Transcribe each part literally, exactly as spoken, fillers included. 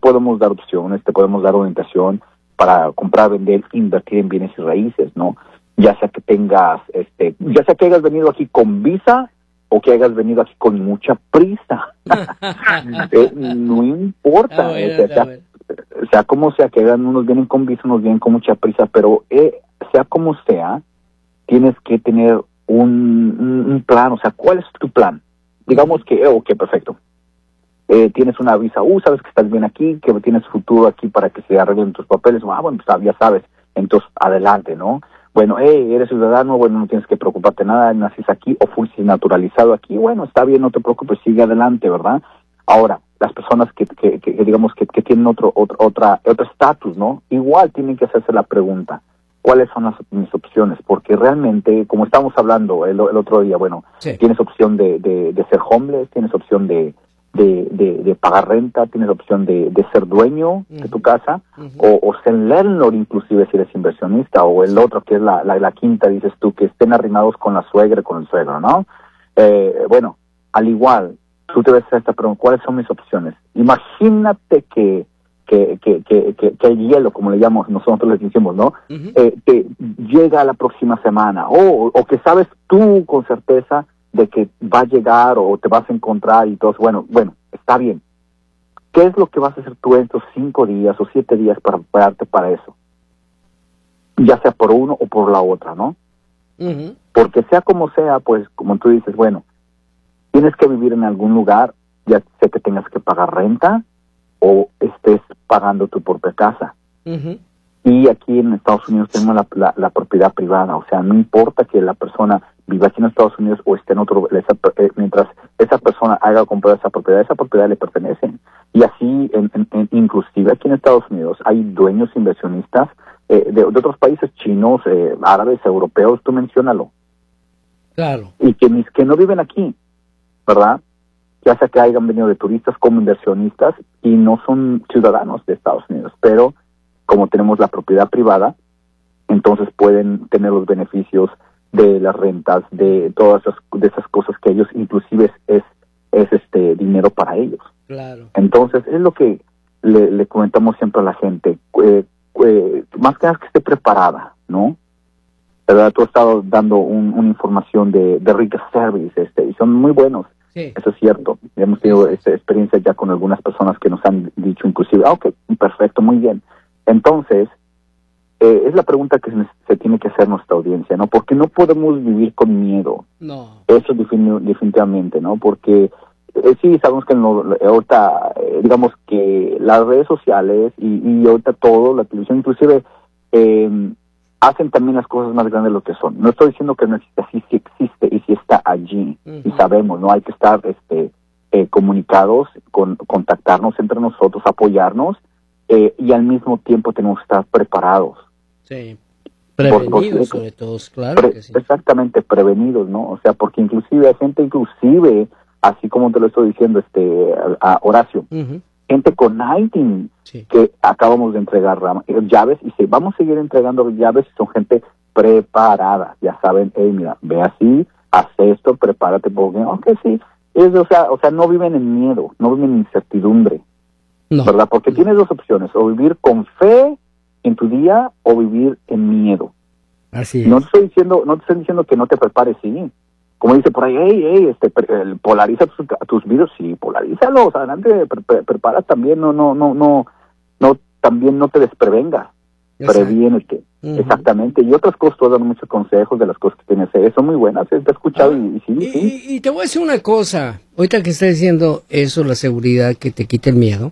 podemos dar opciones, te podemos dar orientación para comprar, vender, invertir en bienes y raíces, ¿no? Ya sea que tengas, este, ya sea que hayas venido aquí con visa o que hayas venido aquí con mucha prisa. eh, no importa, Ah, bueno, eh, sea, ah, bueno. sea como sea, que hagan, unos vienen con visa, unos vienen con mucha prisa, pero eh, sea como sea, tienes que tener un, un, un plan, o sea, ¿cuál es tu plan? Digamos que, eh, ok, perfecto. Eh, tienes una visa U, sabes que estás bien aquí, que tienes futuro aquí para que se arreglen tus papeles. Ah, bueno, pues ya sabes. Entonces, adelante, ¿no? Bueno, hey, eres ciudadano, bueno, no tienes que preocuparte nada, naciste aquí o fuiste naturalizado aquí. Bueno, está bien, no te preocupes, sigue adelante, ¿verdad? Ahora, las personas que, que, que digamos, que, que tienen otro otro otra otro estatus, ¿no? Igual tienen que hacerse la pregunta, ¿cuáles son las, mis opciones? Porque realmente, como estábamos hablando el, el otro día, bueno, Sí. tienes opción de, de, de ser homeless, tienes opción de De, de, de pagar renta, tienes la opción de, de ser dueño uh-huh. de tu casa, uh-huh. o, o ser landlord inclusive si eres inversionista, o el sí. otro que es la, la, la quinta, dices tú, que estén arrimados con la suegra, con el suegro, ¿no? Eh, bueno, al igual, tú te ves a esta pregunta, ¿cuáles son mis opciones? Imagínate que que, que, que, que, que el hielo, como le llamamos, nosotros les decimos, ¿no? Uh-huh. Eh, que llega la próxima semana, o, o que sabes tú con certeza de que va a llegar o te vas a encontrar y todo, bueno, bueno, está bien. ¿Qué es lo que vas a hacer tú en estos cinco días o siete días para prepararte para eso? Ya sea por uno o por la otra, ¿no? Uh-huh. Porque sea como sea, pues, como tú dices, bueno, tienes que vivir en algún lugar, ya sea que tengas que pagar renta o estés pagando tu propia casa. Uh-huh. Y aquí en Estados Unidos tenemos la, la, la propiedad privada, o sea, no importa que la persona viva aquí en Estados Unidos o esté en otro, esa, eh, mientras esa persona haya comprado esa propiedad, esa propiedad le pertenece. Y así, en, en, en, inclusive aquí en Estados Unidos, hay dueños inversionistas eh, de, de otros países, chinos, eh, árabes, europeos, tú menciónalo. Claro. Y que, mis, que no viven aquí, ¿verdad? Ya sea que hayan venido de turistas como inversionistas y no son ciudadanos de Estados Unidos, pero como tenemos la propiedad privada, entonces pueden tener los beneficios de las rentas, de todas esas, de esas cosas que ellos, inclusive es, es, es este dinero para ellos. Claro. Entonces, es lo que le, le comentamos siempre a la gente, eh, eh, más que nada que esté preparada, ¿no? ¿Verdad? Tú has estado dando un, una información de, de Rica Service, este, y son muy buenos. Sí. Eso es cierto. Hemos tenido esta experiencia ya con algunas personas que nos han dicho inclusive, ah, ok, perfecto, muy bien. Entonces, eh, es la pregunta que se, se tiene que hacer nuestra audiencia, ¿no? Porque no podemos vivir con miedo. No. Eso defini- definitivamente, ¿no? Porque eh, sí, sabemos que no, ahorita, eh, digamos que las redes sociales y, y ahorita todo, la televisión inclusive, eh, hacen también las cosas más grandes de lo que son. No estoy diciendo que no existe, sí, sí existe y sí está allí. Uh-huh. Y sabemos, ¿no? Hay que estar este, eh, comunicados, con, contactarnos entre nosotros, apoyarnos. Eh, y al mismo tiempo tenemos que estar preparados. Sí, prevenidos por, por, sobre todo, claro pre, que sí. Exactamente, prevenidos, ¿no? O sea, porque inclusive hay gente, inclusive, así como te lo estoy diciendo, este, a, a Horacio, uh-huh. gente con I T I N, sí. que acabamos de entregar llaves, y se, vamos a seguir entregando llaves, son gente preparada, ya saben, hey, mira, ve así, haz esto, prepárate, porque, aunque sí, es, o sea, o sea, no viven en miedo, no viven en incertidumbre. No, ¿verdad? Porque no. Tienes dos opciones, o vivir con fe en tu día o vivir en miedo. Así es. No te estoy diciendo, no te estoy diciendo que no te prepares, sí. Como dice por ahí, hey, hey, este, pre- polariza tus, tus videos, sí, polarízalos, adelante, pre- pre- prepara también, no, no, no, no, no, también no te desprevengas, previénete. Uh-huh. Exactamente, y otras cosas, tú has dado muchos consejos de las cosas que tienes que hacer, son muy buenas, te he escuchado ah, y, y sí, y, sí. Y, y te voy a decir una cosa, ahorita que estás diciendo eso, la seguridad, que te quite el miedo.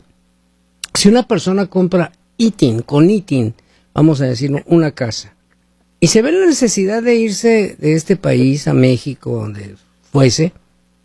Si una persona compra I T I N, con I T I N, vamos a decir, una casa, y se ve la necesidad de irse de este país a México, donde fuese,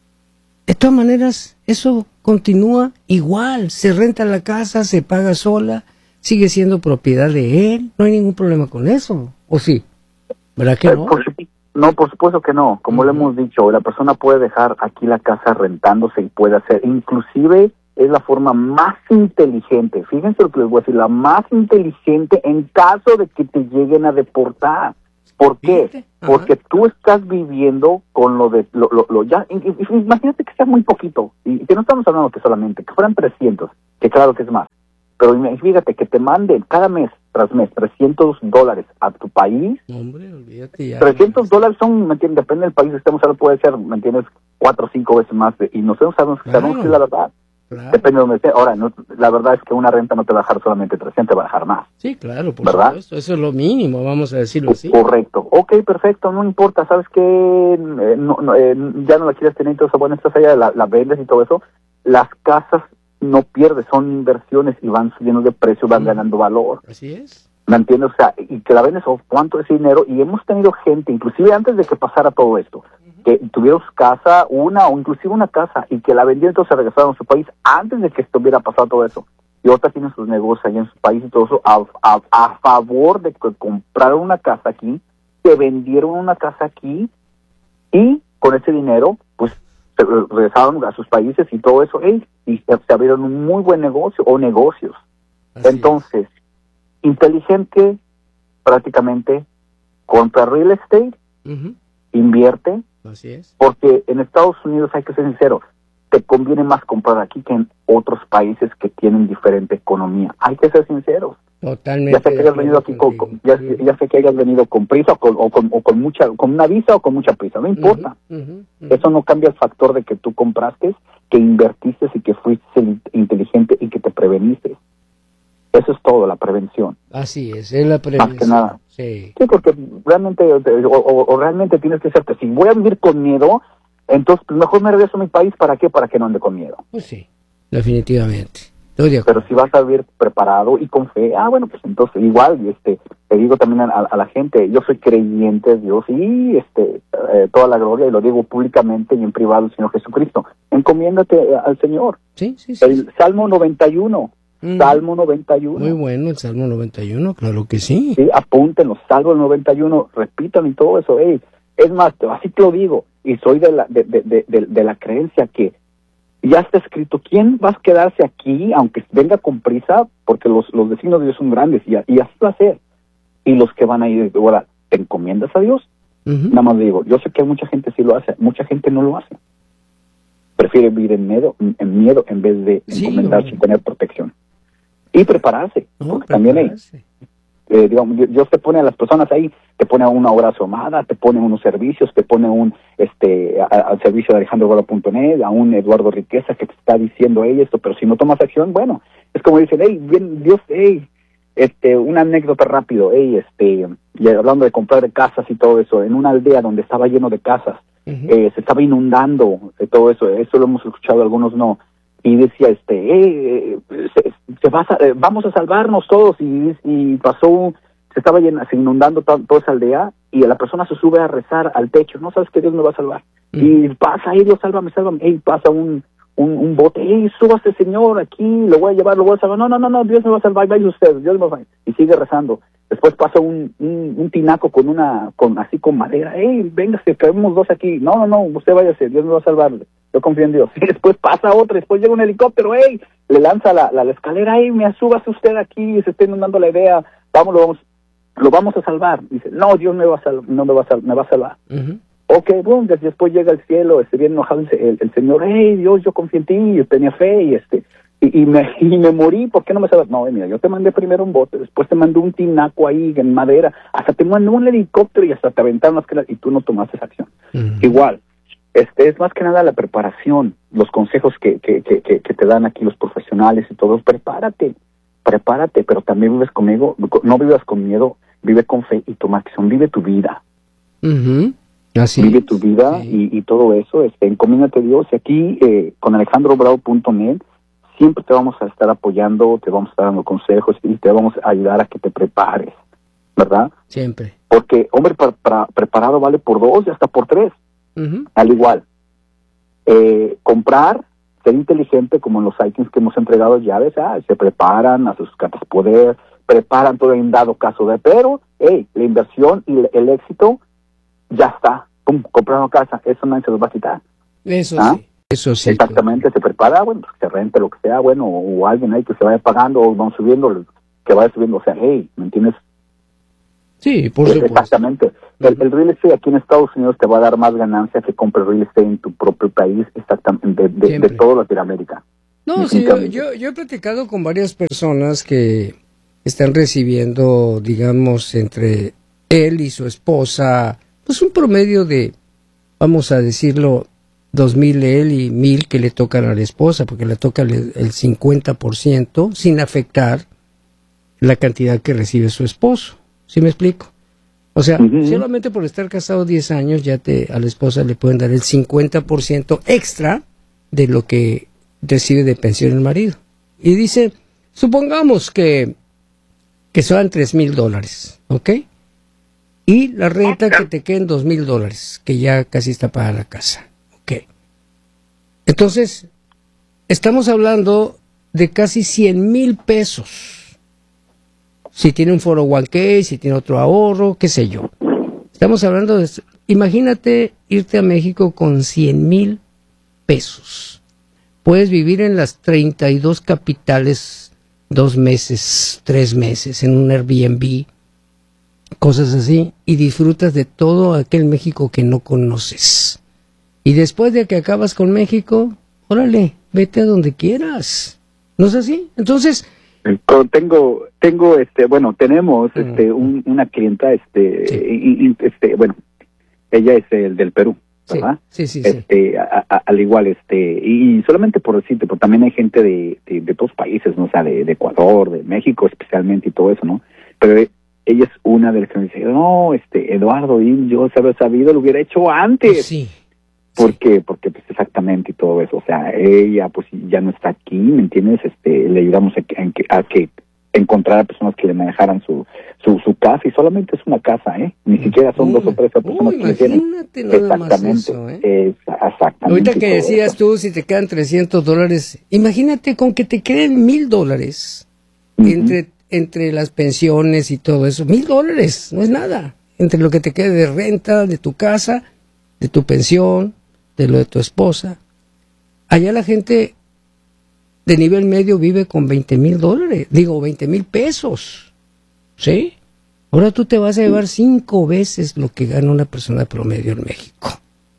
de todas maneras, eso continúa igual, se renta la casa, se paga sola, sigue siendo propiedad de él, no hay ningún problema con eso, ¿o sí? ¿Verdad que no? Eh, por, no, por supuesto que no, como uh-huh. le hemos dicho, la persona puede dejar aquí la casa rentándose y puede hacer, inclusive, es la forma más inteligente, fíjense lo que les voy a decir, la más inteligente en caso de que te lleguen a deportar. ¿Por qué? Porque tú estás viviendo con lo de, lo, lo, lo ya, imagínate que sea muy poquito, y que no estamos hablando que solamente, que fueran trescientos, que claro que es más, pero fíjate que te manden cada mes tras mes trescientos dólares a tu país. Hombre, olvídate ya. trescientos dólares son, ¿me entiendes? Depende del país que estemos hablando, puede ser, ¿me entiendes? Cuatro o cinco veces más. De, y nosotros sabemos, Claro. sabemos que es la verdad. Claro. Depende de donde esté. Ahora, no, la verdad es que una renta no te va a dejar solamente trescientos, te va a dejar más. Sí, claro, por ¿verdad? supuesto. Eso es lo mínimo, vamos a decirlo así. Correcto. Ok, perfecto, no importa. ¿Sabes qué? Eh, no, no, eh, ya no la quieres tener, entonces, bueno, estás allá, la, la vendes y todo eso. Las casas no pierdes, son inversiones y van subiendo de precio, van Mm. ganando valor. Así es. ¿Me entiendes? O sea, y que la vendes, o cuánto es ese dinero, y hemos tenido gente, inclusive antes de que pasara todo esto, que tuvieron casa, una o inclusive una casa, y que la vendieron, entonces se regresaron a su país antes de que estuviera pasado todo eso. Y ahora tienen sus negocios allá en su país y todo eso, a, a, a favor de que compraron una casa aquí, que vendieron una casa aquí, y con ese dinero, pues, se regresaron a sus países y todo eso, ey, y se, se abrieron un muy buen negocio, o negocios. Así Entonces, inteligente, prácticamente, compra real estate, es. Ujú. invierte, Así es. porque en Estados Unidos, hay que ser sincero, te conviene más comprar aquí que en otros países que tienen diferente economía. Hay que ser sinceros. Totalmente. Ya sé que hayas venido aquí con, con- ya, ya sé que hayas venido con prisa o con, o con, o con mucha, con una visa o con mucha prisa, no importa. Ujú, ujú, ujú. Eso no cambia el factor de que tú compraste, que invertiste y que fuiste inteligente y que te preveniste. Eso es todo, la prevención. Así es, es la prevención. Más que nada. Sí. Sí, porque realmente, o, o- o realmente tienes que serte, si voy a vivir con miedo, entonces pues, mejor me regreso a mi país, ¿para qué? Para que no ande con miedo. Pues sí, definitivamente. Estoy de acuerdo. Pero si vas a vivir preparado y con fe, ah, bueno, pues entonces igual, y este, te digo también a, a la gente, yo soy creyente de Dios y este, eh, toda la gloria, y lo digo públicamente y en privado, al Señor Jesucristo. Encomiéndate al Señor. Sí, sí, sí. El Salmo noventa y uno, Mm. Salmo noventa y uno. Muy bueno, el Salmo noventa y uno, claro que sí. Sí, apúntenlo, Salmo noventa y uno, repítanlo y todo eso. Ey, es más, así te lo digo, y soy de la, de, de, de, de, de la creencia que ya está escrito, ¿quién va a quedarse aquí, aunque venga con prisa? Porque los, los designios de Dios son grandes, y, y así va a ser. Y los que van a ir, ahora, ¿te encomiendas a Dios? Ujú. Nada más digo, yo sé que mucha gente sí lo hace, mucha gente no lo hace. Prefiere vivir en miedo, en miedo en vez de Sí, encomendarse hombre. y tener protección. Y prepararse, No, porque también hay, prepararse. eh, digamos, Dios- Dios te pone a las personas ahí, te pone a una hora asomada, te pone unos servicios, te pone un este a- al servicio de alejandro gora punto net, a un Eduardo Riqueza que te está diciendo, hey, esto, pero si no tomas acción, bueno, es como dicen, hey, bien, Dios, hey, este, una anécdota rápido, hey, este, y hablando de comprar casas y todo eso, en una aldea donde estaba lleno de casas, Ujú. eh, se estaba inundando eh, todo eso, eso lo hemos escuchado, algunos no, y decía, este, eh, eh, se, se va a sa- eh, vamos a salvarnos todos, y, y pasó, un- se estaba llena, se inundando to- toda esa aldea, y la persona se sube a rezar al techo, no sabes que Dios me va a salvar, Mm. y pasa, ay, Dios, sálvame, sálvame, y pasa un, un, un bote, hey, súbase, señor, aquí, lo voy a llevar, lo voy a salvar, no, no, no, no, Dios me va a salvar, vaya usted, Dios me va a salvar, y sigue rezando. Después pasa un, un, un tinaco con una, con así con madera, hey, véngase, caemos dos aquí, no, no, no, usted váyase, Dios me va a salvar, yo confío en Dios. Y después pasa otra, después llega un helicóptero, hey, le lanza la, la, la escalera, hey, me súbase usted aquí, se está inundando la idea, vamos, lo vamos, lo vamos a salvar. Dice, no, Dios me va a salvar, no me va a salvar, me va a salvar. Ujú. Ok, boom, después llega al cielo, este, bien enojado el, el, el Señor, hey, Dios, yo confío en ti, yo tenía fe, y este, y, y, me, y me morí, ¿por qué no me salvas? No, mira, yo te mandé primero un bote, después te mandé un tinaco ahí en madera, hasta te mandé un helicóptero y hasta te aventaron las que y tú no tomaste esa acción. Ujú. Igual, este es más que nada la preparación, los consejos que, que, que, que, que te dan aquí los profesionales y todo, prepárate, prepárate, pero también vives conmigo, no vivas con miedo, vive con fe y toma acción, vive tu vida. Ujú. Así Vive es. tu vida Sí. y, y todo eso, este, encomiéndate a Dios. Y aquí eh, con alejandro bravo punto net siempre te vamos a estar apoyando, te vamos a estar dando consejos y te vamos a ayudar a que te prepares, ¿verdad? Siempre. Porque hombre para, para- preparado vale por dos y hasta por tres, Ujú. al igual. Eh, comprar, ser inteligente como en los items que hemos entregado llaves, ah, se preparan a sus cartas poder, preparan todo en dado caso de, pero, hey, la inversión y el, el éxito ya está. Pum, comprar una casa, eso nadie se los va a quitar. Eso ¿Ah? sí. Eso sí. Exactamente, se prepara, bueno, pues se rente lo que sea, bueno, o, o alguien ahí que se vaya pagando, o van subiendo, que vaya subiendo, o sea, hey, ¿me entiendes? Sí, por Eh, supuesto. Exactamente. El, el real estate aquí en Estados Unidos te va a dar más ganancia que compre real estate en tu propio país, exactamente, de, de, Siempre. de toda Latinoamérica. No, sí, yo, yo, yo he platicado con varias personas que están recibiendo, digamos, entre él y su esposa, pues un promedio de, vamos a decirlo, dos mil él y mil que le tocan a la esposa, porque le toca el, el cincuenta por ciento sin afectar la cantidad que recibe su esposo. ¿Sí me explico? O sea, uh-huh. solamente por estar casado diez años ya te a la esposa le pueden dar el cincuenta por ciento extra de lo que recibe de pensión el marido. Y dice, supongamos que que son tres mil dólares, ¿ok? Y la renta que te queden dos mil dólares, que ya casi está pagada la casa, ¿ok? Entonces, estamos hablando de casi cien mil pesos. Si tiene un cuatro oh uno k, si tiene otro ahorro, qué sé yo. Estamos hablando de... Imagínate irte a México con cien mil pesos. Puedes vivir en las treinta y dos capitales dos meses, tres meses, en un Airbnb, cosas así, y disfrutas de todo aquel México que no conoces. Y después de que acabas con México, órale, vete a donde quieras. ¿No es así? Entonces... Tengo, tengo, este, bueno, tenemos, uh-huh. este, un, una clienta, este, sí. y, y, este, bueno, ella es el del Perú, ¿verdad? Sí, sí, sí. Este, sí. A, a, al igual, este, y solamente por decirte, porque también hay gente de, de, de todos países, ¿no? O sea, de, de Ecuador, de México especialmente y todo eso, ¿no? Pero ella es una de las que me dice, no, este, Eduardo, y yo si hubiera sabido, lo hubiera hecho antes. Sí. ¿Por sí. qué? Porque pues exactamente y todo eso, o sea, ella pues ya no está aquí, ¿me entiendes? Este, le ayudamos a que, a que encontrar a personas que le manejaran su, su su casa, y solamente es una casa, ¿eh? Ni siquiera son uy, dos o tres personas uy, que le tienen. Nada exactamente, más eso, ¿eh? Es, exactamente. Ahorita que decías eso. Tú, si te quedan trescientos dólares, imagínate con que te queden mil dólares uh-huh. entre, entre las pensiones y todo eso, mil dólares, no es nada, entre lo que te quede de renta, de tu casa, de tu pensión, de lo de tu esposa. Allá la gente de nivel medio vive con veinte mil dólares, digo veinte mil pesos, ¿sí? Ahora tú te vas a llevar cinco veces lo que gana una persona promedio en México.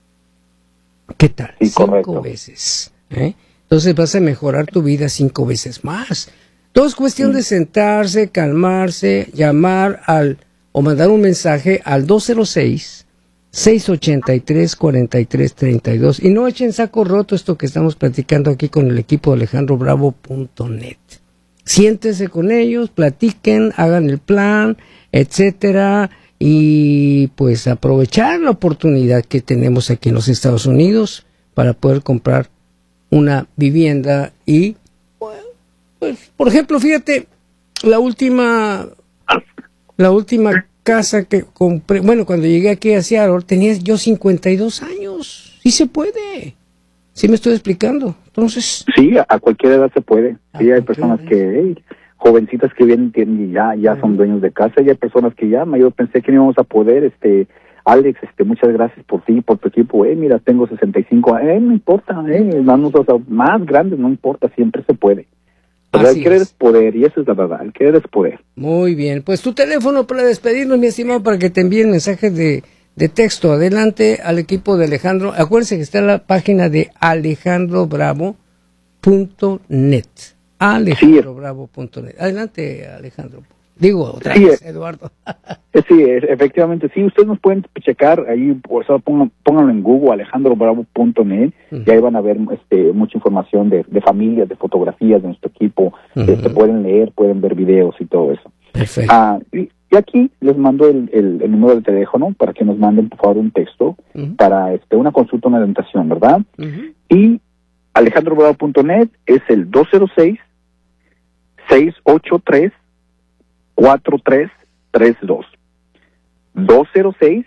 ¿Qué tal? Sí, cinco correcto. veces, ¿eh? Entonces vas a mejorar tu vida cinco veces más. Todo es cuestión sí. de sentarse, calmarse, llamar al o mandar un mensaje al dos cero seis, seis ocho tres, cuatro tres tres dos y no echen saco roto esto que estamos platicando aquí con el equipo de alejandro bravo punto net. Siéntese con ellos, platiquen, hagan el plan, etcétera, y pues aprovechar la oportunidad que tenemos aquí en los Estados Unidos para poder comprar una vivienda y pues, por ejemplo, fíjate, la última la última casa que compré, bueno, cuando llegué aquí a Seattle, tenía yo cincuenta y dos años. Sí se puede. Sí me estoy explicando. Entonces... Sí, a, a cualquier edad se puede. Sí, hay personas que, hey, jovencitas que vienen y ya, ya uh-huh. son dueños de casa, y hay personas que llaman. Yo pensé que no íbamos a poder, este, Alex, este, muchas gracias por ti, por tu equipo. Eh, mira, tengo sesenta y cinco, eh, no importa, eh, más, más grandes, no importa, siempre se puede. Pero el querer es poder, y eso es la verdad, el querer es poder. Muy bien, pues tu teléfono para despedirnos, mi estimado, para que te envíen mensajes de, de texto. Adelante al equipo de Alejandro. Acuérdense que está en la página de alejandro bravo punto net. alejandro bravo punto net. Adelante, Alejandro. Digo, otra sí, vez, Eduardo. Sí, efectivamente, sí, ustedes nos pueden checar ahí, por eso pongan, pónganlo en Google, alejandro bravo punto net, uh-huh. y ahí van a ver este, mucha información de, de familias, de fotografías de nuestro equipo, uh-huh. este, pueden leer, pueden ver videos y todo eso. Perfecto. Ah, y, y aquí les mando el, el, el número de teléfono para que nos manden, por favor, un texto uh-huh. para este, una consulta, una orientación, ¿verdad? Uh-huh. Y alejandro bravo punto net es el dos cero seis, seis ocho tres, cuatro tres tres dos. dos cero seis,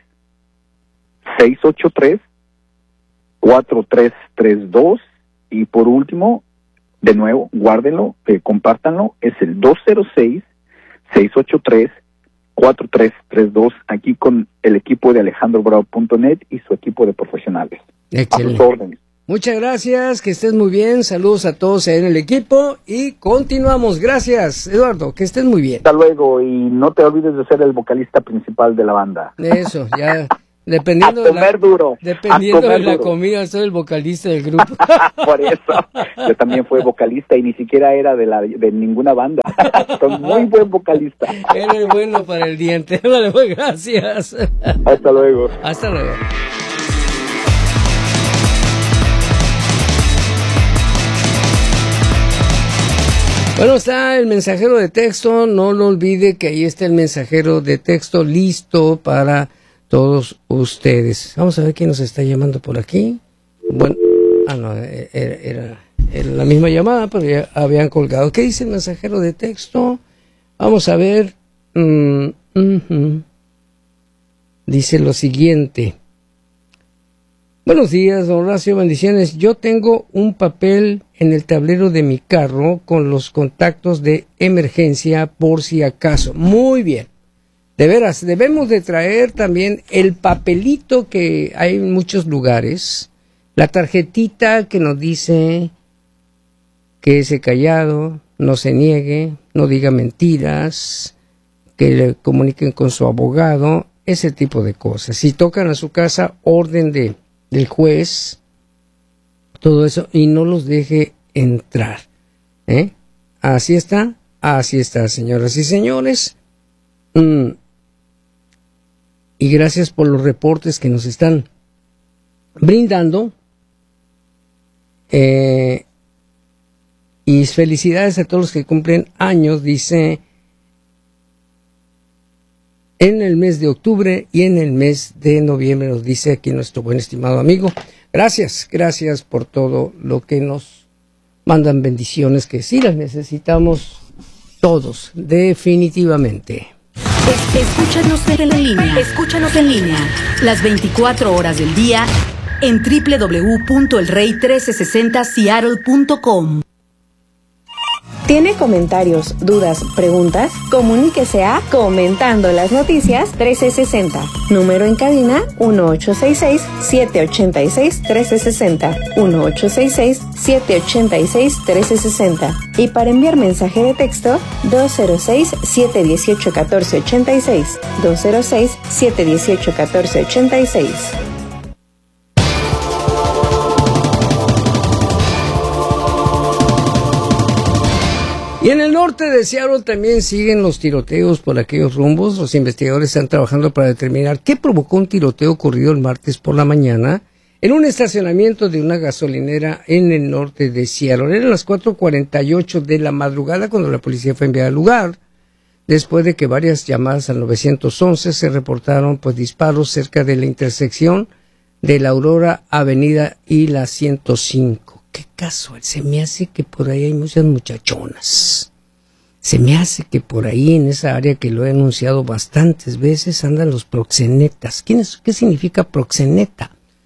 seis ocho tres, cuatro tres tres dos. Y por último, de nuevo, guárdenlo, eh, compártanlo, es el dos cero seis, seis ocho tres, cuatro tres tres dos, aquí con el equipo de alejandro bravo punto net y su equipo de profesionales. Excelente. A sus órdenes. Muchas gracias, que estés muy bien, saludos a todos ahí en el equipo y continuamos. Gracias, Eduardo, que estés muy bien. Hasta luego y no te olvides de ser el vocalista principal de la banda. Eso, ya, Dependiendo a comer de la, duro. Dependiendo comer de la duro. comida, soy el vocalista del grupo. Por eso, yo también fui vocalista y ni siquiera era de la de ninguna banda. Soy muy buen vocalista. Eres bueno para el diente. Vale, pues, gracias. Hasta luego. Hasta luego. Bueno, está el mensajero de texto. No lo olvide que ahí está el mensajero de texto listo para todos ustedes. Vamos a ver quién nos está llamando por aquí. Bueno, ah, no, era, era, era la misma llamada, pero ya habían colgado. ¿Qué dice el mensajero de texto? Vamos a ver. Mm, uh-huh. Dice lo siguiente. Buenos días, don Horacio, bendiciones. Yo tengo un papel en el tablero de mi carro con los contactos de emergencia por si acaso. Muy bien. De veras, debemos de traer también el papelito que hay en muchos lugares, la tarjetita que nos dice quédese callado, no se niegue, no diga mentiras, que le comuniquen con su abogado, ese tipo de cosas. Si tocan a su casa, orden de, del juez, todo eso, y no los deje entrar. ¿eh? Así está, así está, señoras y señores. Mm. Y gracias por los reportes que nos están brindando. Eh, y felicidades a todos los que cumplen años, dice, en el mes de octubre y en el mes de noviembre, nos dice aquí nuestro buen estimado amigo. Gracias, gracias por todo lo que nos mandan, bendiciones que sí las necesitamos todos, definitivamente. Escúchanos en línea. Escúchanos en línea. Las veinticuatro horas del día en doble u doble u doble u punto el rey mil trescientos sesenta seattle punto com. ¿Tiene comentarios, dudas, preguntas? Comuníquese a Comentando las Noticias trescientos sesenta. Número en cabina uno ocho seis seis, siete ocho seis, uno tres seis cero. uno ocho seis seis, siete ocho seis, uno tres seis cero. Y para enviar mensaje de texto, dos cero seis, siete uno ocho, uno cuatro ocho seis. dos cero seis, siete uno ocho, uno cuatro ocho seis. Y en el norte de Seattle también siguen los tiroteos por aquellos rumbos. Los investigadores están trabajando para determinar qué provocó un tiroteo ocurrido el martes por la mañana en un estacionamiento de una gasolinera en el norte de Seattle. Eran las cuatro cuarenta y ocho de la madrugada cuando la policía fue enviada al lugar, después de que varias llamadas al nueve once se reportaron pues disparos cerca de la intersección de la Aurora Avenida y la ciento cinco. Qué casual, se me hace que por ahí hay muchas muchachonas. Se me hace que por ahí en esa área que lo he anunciado bastantes veces andan los proxenetas. ¿Quién es, ¿Qué significa proxeneta?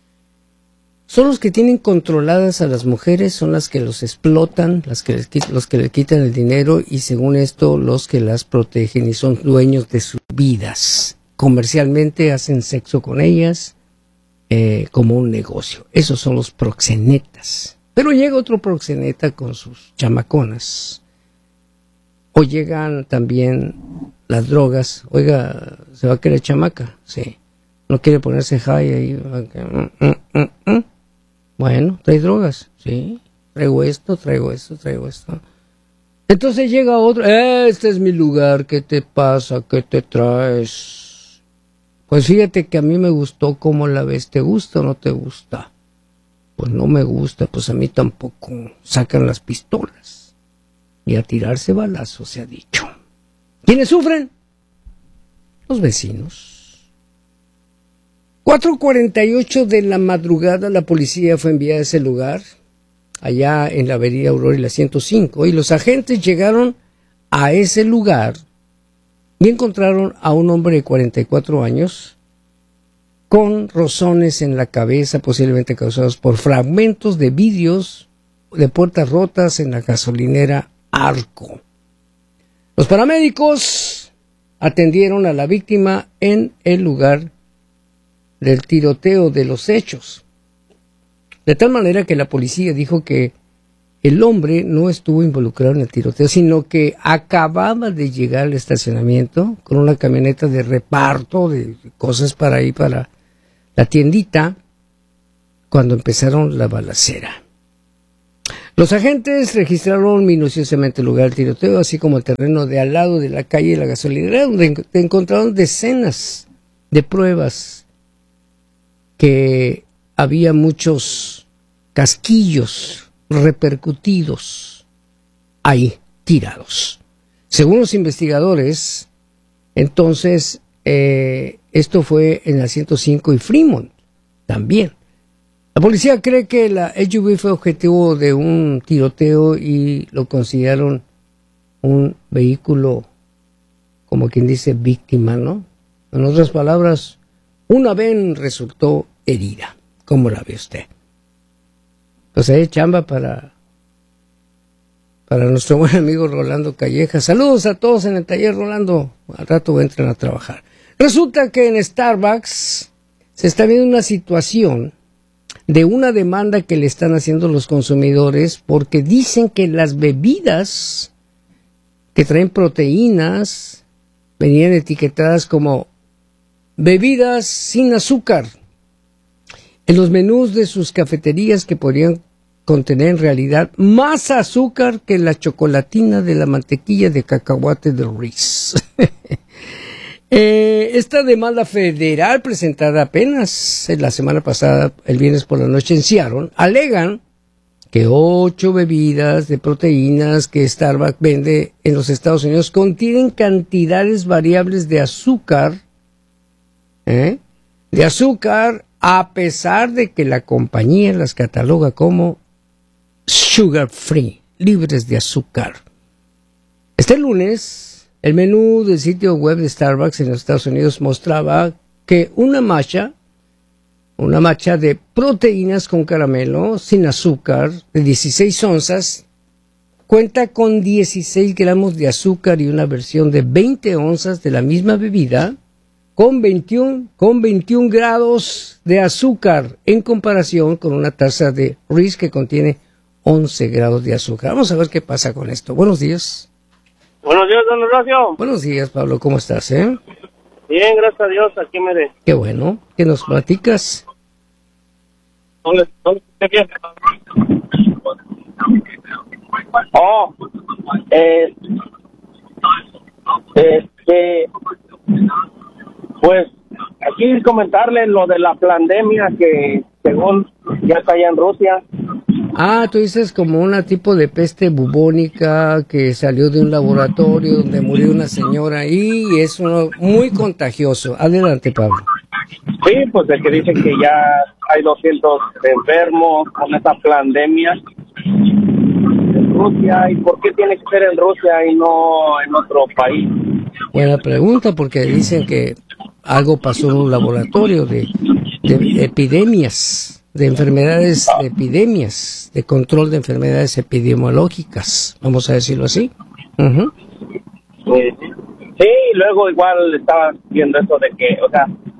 Son los que tienen controladas a las mujeres, son las que los explotan, las que les, los que le quitan el dinero y según esto los que las protegen y son dueños de sus vidas. Comercialmente hacen sexo con ellas eh, como un negocio. Esos son los proxenetas. Pero llega otro proxeneta con sus chamaconas. O llegan también las drogas. Oiga, ¿se va a querer chamaca? Sí. ¿No quiere ponerse high ahí? Mm, mm, mm, mm. Bueno, ¿trae drogas? Sí. Traigo esto, traigo esto, traigo esto. Entonces llega otro. Este es mi lugar. ¿Qué te pasa? ¿Qué te traes? Pues fíjate que a mí me gustó cómo la ves. ¿Te gusta o no te gusta? Pues no me gusta, pues a mí tampoco. Sacan las pistolas y a tirarse balazos, se ha dicho. ¿Quiénes sufren? Los vecinos. cuatro cuarenta y ocho de la madrugada la policía fue enviada a ese lugar, allá en la avenida Aurora y la ciento cinco, y los agentes llegaron a ese lugar y encontraron a un hombre de cuarenta y cuatro años con rozones en la cabeza, posiblemente causados por fragmentos de vidrios de puertas rotas en la gasolinera Arco. Los paramédicos atendieron a la víctima en el lugar del tiroteo de los hechos, de tal manera que la policía dijo que el hombre no estuvo involucrado en el tiroteo, sino que acababa de llegar al estacionamiento con una camioneta de reparto de cosas para ir para la tiendita cuando empezaron la balacera. Los agentes registraron minuciosamente el lugar del tiroteo, así como el terreno de al lado de la calle de la gasolinera, donde encontraron decenas de pruebas que había muchos casquillos repercutidos ahí, tirados. Según los investigadores, entonces, eh, esto fue en la ciento cinco y Fremont también. La policía cree que la S U V fue objetivo de un tiroteo y lo consideraron un vehículo, como quien dice, víctima, ¿no? En otras palabras, una ven resultó herida. ¿Cómo la ve usted? Pues hay chamba para, para nuestro buen amigo Rolando Calleja. Saludos a todos en el taller, Rolando. Al rato entran a trabajar. Resulta que en Starbucks se está viendo una situación de una demanda que le están haciendo los consumidores porque dicen que las bebidas que traen proteínas venían etiquetadas como bebidas sin azúcar en los menús de sus cafeterías, que podrían contener en realidad más azúcar que la chocolatina de la mantequilla de cacahuate de Reese. Eh, esta demanda federal presentada apenas la semana pasada, el viernes por la noche en Seattle, alegan que ocho bebidas de proteínas que Starbucks vende en los Estados Unidos contienen cantidades variables de azúcar, ¿eh? de azúcar, a pesar de que la compañía las cataloga como sugar free, libres de azúcar. Este lunes, el menú del sitio web de Starbucks en los Estados Unidos mostraba que una matcha, una matcha de proteínas con caramelo, sin azúcar, de dieciséis onzas, cuenta con dieciséis gramos de azúcar, y una versión de veinte onzas de la misma bebida con veintiuno, con veintiún grados de azúcar, en comparación con una taza de Reese que contiene once grados de azúcar. Vamos a ver qué pasa con esto. Buenos días. Buenos días, don Horacio. Buenos días, Pablo. ¿Cómo estás, eh? Bien, gracias a Dios. Aquí me de... Qué bueno. ¿Qué nos platicas? ¿Dónde, dónde te vienes? Oh, eh, este, pues, aquí comentarle lo de la pandemia que según ya está allá en Rusia. Ah, tú dices como una tipo de peste bubónica que salió de un laboratorio donde murió una señora ahí, y es uno muy contagioso. Adelante, Pablo. Sí, pues de que dicen que ya hay doscientos enfermos con esta pandemia en Rusia. ¿Y por qué tiene que ser en Rusia y no en otro país? Buena pregunta, porque dicen que algo pasó en un laboratorio de, de epidemias. de enfermedades, de epidemias, de control de enfermedades epidemiológicas, vamos a decirlo así. Uh-huh. Sí, sí, luego igual estaba viendo eso de que, o sea,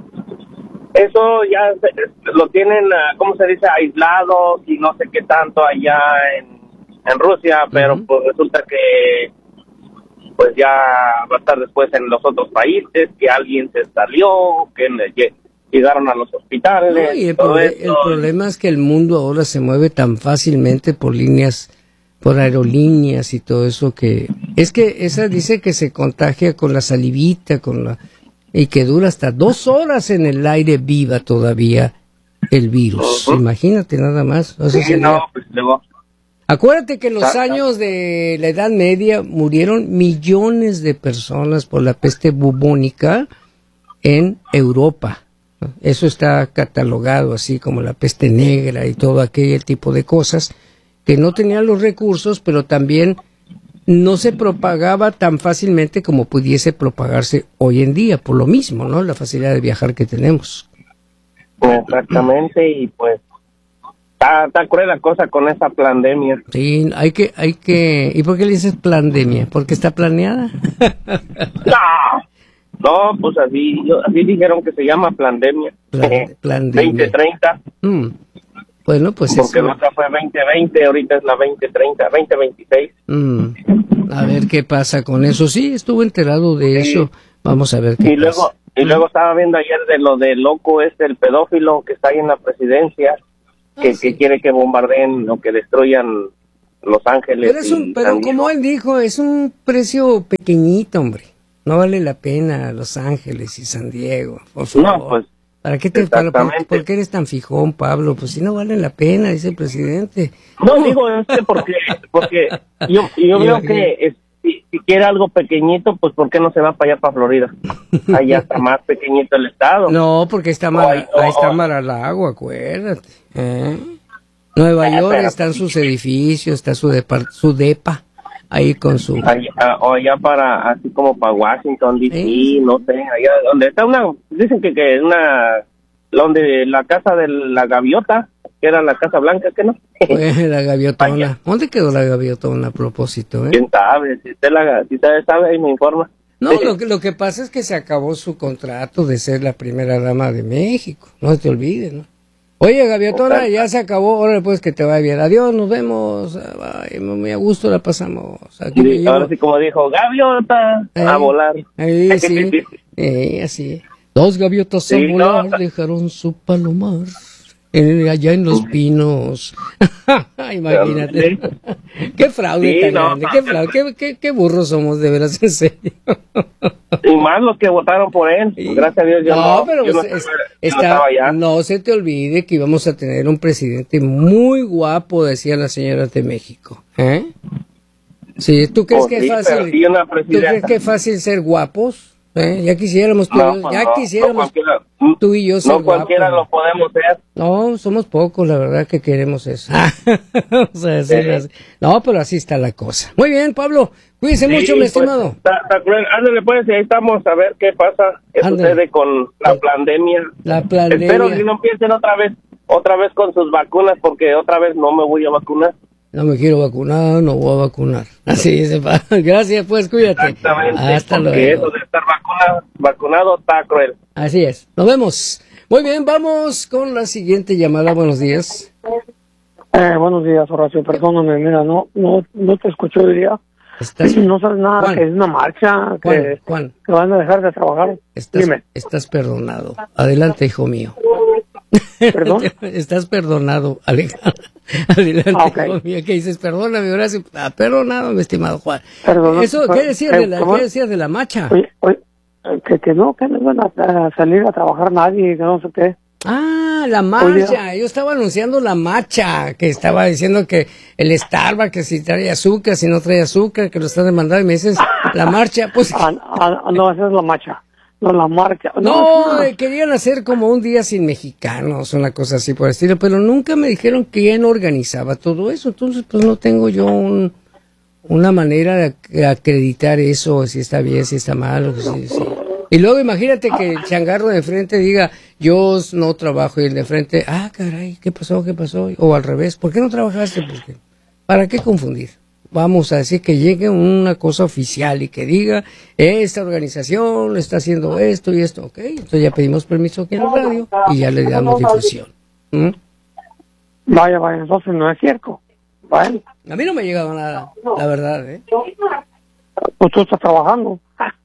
eso ya se, lo tienen, ¿cómo se dice?, aislados y no sé qué tanto allá en, en Rusia, pero uh-huh. pues resulta que pues ya va a estar después en los otros países, que alguien se salió, que llegaron a los hospitales. No, y el, todo proble- esto. el problema es que el mundo ahora se mueve tan fácilmente por líneas, por aerolíneas y todo eso, que es que esa dice que se contagia con la salivita, con la y que dura hasta dos horas en el aire viva todavía el virus. Uh-huh. Imagínate nada más. No sé sí, si no, pues luego. Acuérdate que en los Ah, años de la Edad Media murieron millones de personas por la peste bubónica en Europa. Eso está catalogado así como la peste negra y todo aquel tipo de cosas, que no tenían los recursos, pero también no se propagaba tan fácilmente como pudiese propagarse hoy en día, por lo mismo, ¿no? La facilidad de viajar que tenemos. Exactamente, y pues está, está cruel la cosa con esa pandemia. Sí, hay que, hay que, ¿y por qué le dices pandemia? ¿Porque está planeada? No, no, pues así, así dijeron que se llama pandemia. Plan, pandemia. veinte treinta. Mm. Bueno, pues porque eso. la otra fue veinte veinte, ahorita es la veinte treinta, veinte veintiséis. Mm. A ver qué pasa con eso. Sí, estuve enterado de sí. eso. Vamos a ver qué y luego, pasa. y luego estaba viendo ayer de lo de loco este, el pedófilo que está ahí en la presidencia, que, ah, sí. que quiere que bombardeen o que destruyan Los Ángeles. Pero, es un, pero como él dijo, es un precio pequeñito, hombre. No vale la pena Los Ángeles y San Diego, por favor. No, pues. ¿Para qué te para, por, por qué eres tan fijón, Pablo? Pues si no vale la pena, dice el presidente. No, digo este porque porque yo yo veo que es, si, si quiere algo pequeñito, pues ¿por qué no se va para allá, para Florida? Allá está más pequeñito el estado. No, porque está mar, ahí, ahí está Mar-a-Lago, acuérdate. ¿Eh? Nueva eh, York pero, están sus edificios, está su depa, su depa. Ahí con su... Allá, o allá para, así como para Washington, D C, ¿sí? No sé, allá donde está una, dicen que, que una, donde la casa de la gaviota, que era la Casa Blanca, ¿qué no? Pues la gaviotona. Allá. ¿Dónde quedó la gaviotona a propósito, eh? ¿Quién sabe? Si usted, la, si usted sabe, ahí me informa. No, lo que, lo que pasa es que se acabó su contrato de ser la primera dama de México, no se te olvides, ¿no? Oye, gaviotona, ya se acabó, ahora pues que te vaya bien. Adiós, nos vemos. Ay, muy a gusto la pasamos. Aquí sí, ahora sí, como dijo, gaviota, eh, a volar. Ahí sí, eh, así. Dos gaviotas sí, a volar, no, dejaron su palomar en, allá en Los Pinos. Imagínate. ¿Sí? Qué fraude sí, tan no, grande, no, qué fraude, qué, qué, qué burros somos, de veras, en serio. Y más los que votaron por él, sí. Gracias a Dios. Yo no, no pero yo pues, no, es, está, no, no se te olvide que íbamos a tener un presidente muy guapo, decían las señoras de México. ¿Eh? Sí, ¿tú crees oh, que sí, es fácil? Sí, ¿tú crees que es fácil ser guapos? ¿Eh? Ya quisiéramos tú, no, ya no, quisiéramos no tú y yo ser no cualquiera guapos. Lo podemos ser. No, somos pocos, la verdad que queremos eso. Vamos a decirlo así. No, pero así está la cosa. Muy bien, Pablo, cuídense sí, mucho, mi pues, estimado. Ándale pues, y ahí estamos a ver qué pasa, qué Ándale. Sucede con la eh, pandemia. La pandemia. Espero que no empiecen otra vez, otra vez con sus vacunas, porque otra vez no me voy a vacunar. No me quiero vacunar, no voy a vacunar. Así es, gracias, pues, cuídate. Exactamente. Hasta luego. Eso de estar vacunado, vacunado está cruel. Así es. Nos vemos. Muy bien, vamos con la siguiente llamada. Buenos días. Eh, buenos días, Horacio. Perdóname, mira, no no no te escuché hoy día. ¿Estás... No sabes nada, Juan, que es una marcha, que, Juan, Juan, que van a dejar de trabajar. Estás, Dime. Estás perdonado. Adelante, hijo mío. ¿Perdón? Estás perdonado, Alejandro. Adelante, ah, okay. Hijo mío. ¿Qué dices? Perdóname, Horacio. Ah, perdonado, mi estimado Juan. Perdón, Eso, ¿qué decías eh, de la, ¿qué decías de la marcha? Oye, oye, que, que no, que no van a, a salir a trabajar nadie, que no sé qué. Ah, la marcha. Oye, yo estaba anunciando la marcha, que estaba diciendo que el Starbucks, que si trae azúcar, si no trae azúcar, que lo están demandando, y me dices, la marcha, pues... Ah, ah, no, esa es la marcha. No, la marcha. No, no, querían hacer como un día sin mexicanos, una cosa así por el estilo, pero nunca me dijeron quién organizaba todo eso. Entonces, pues no tengo yo un, una manera de acreditar eso, si está bien, si está mal. O si, si. Y luego imagínate que el changarro de frente diga, yo no trabajo, y el de frente, ah, caray, ¿qué pasó? ¿Qué pasó? O al revés, ¿por qué no trabajaste? Porque, ¿para qué confundir? Vamos a decir que llegue una cosa oficial y que diga, esta organización está haciendo esto y esto, ok, entonces ya pedimos permiso aquí en la radio y ya le damos difusión. ¿Mm? Vaya, vaya, entonces no es cierto. Vaya. A mí no me ha llegado nada, la verdad, ¿eh? Pues tú estás trabajando.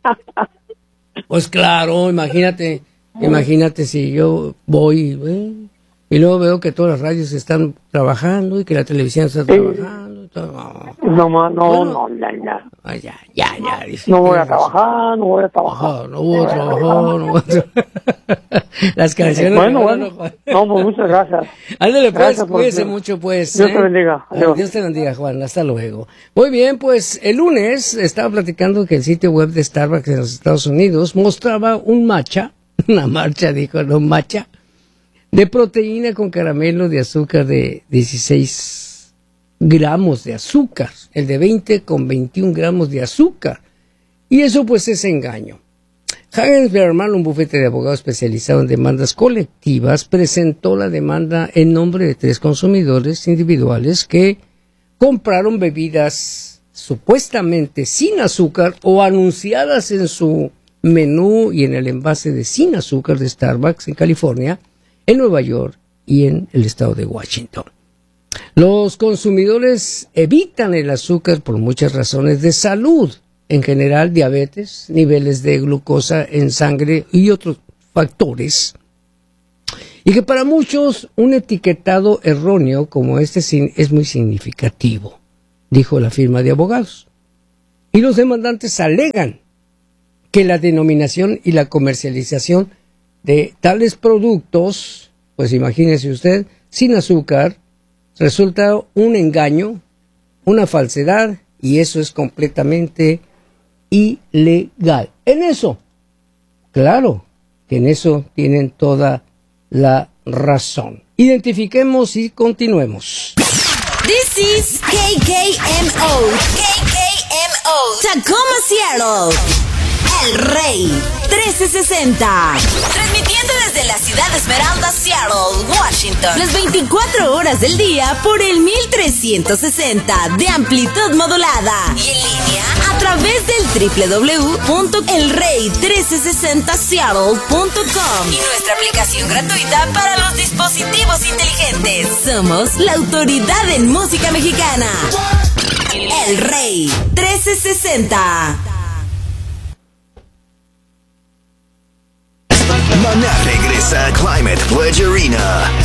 Pues claro, imagínate, imagínate si yo voy, ¿eh? Y luego veo que todas las radios están trabajando y que la televisión está trabajando. Y todo. No, no, no, bueno, no, no, no. Ah, ya, ya, ya. Dice, no voy a trabajar, no voy a trabajar. No, no voy a trabajar, no voy a trabajar. Las canciones. Bueno, bueno. No, pues muchas gracias. Ándale, pues, cuídese mucho, pues. Dios ¿eh? te bendiga. Adiós. Dios te bendiga, Juan. Hasta luego. Muy bien, pues, el lunes estaba platicando que el sitio web de Starbucks en los Estados Unidos mostraba un matcha, una marcha, dijo, no, matcha, de proteína con caramelo de azúcar de dieciséis gramos de azúcar, el de veinte con veintiún gramos de azúcar. Y eso pues es engaño. Hagens Berman, un bufete de abogados especializado en demandas colectivas, presentó la demanda en nombre de tres consumidores individuales que compraron bebidas supuestamente sin azúcar o anunciadas en su menú y en el envase de sin azúcar de Starbucks en California, en Nueva York y en el estado de Washington. Los consumidores evitan el azúcar por muchas razones de salud, en general, diabetes, niveles de glucosa en sangre y otros factores. Y que para muchos un etiquetado erróneo como este es muy significativo, dijo la firma de abogados. Y los demandantes alegan que la denominación y la comercialización de tales productos, pues imagínese usted, sin azúcar, resulta un engaño, una falsedad, y eso es completamente ilegal. En eso, claro, que en eso tienen toda la razón. Identifiquemos y continuemos. This is K K M O. K K M O. Tacoma, Seattle. El Rey trece sesenta. Transmitiendo desde la ciudad de Esmeralda, Seattle, Washington. Las veinticuatro horas del día por el mil trescientos sesenta de amplitud modulada. Y en línea a través del doble u doble u doble u punto el rey trece sesenta seattle punto com y nuestra aplicación gratuita para los dispositivos inteligentes. Somos la autoridad en música mexicana. El Rey trece sesenta. Maná regresa a Climate Pledge Arena.